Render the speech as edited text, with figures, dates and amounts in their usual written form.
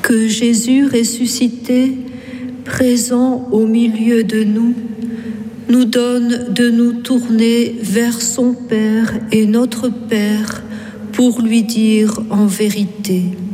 que Jésus ressuscité, présent au milieu de nous, nous donne de nous tourner vers son Père et notre Père pour lui dire en vérité: